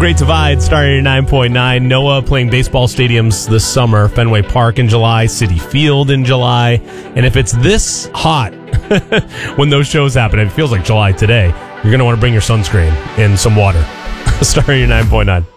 Great Divide, starting at 9.9. Noah playing baseball stadiums this summer. Fenway Park in July, Citi Field in July. And if it's this hot when those shows happen, it feels like July today, you're going to want to bring your sunscreen and some water. Starting at 9.9.